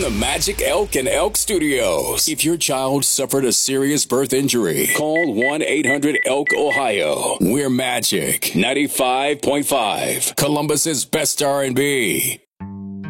from the Magic Elk and Elk Studios. If your child suffered a serious birth injury, call 1-800-ELK Ohio. We're Magic 95.5, Columbus's best R&B.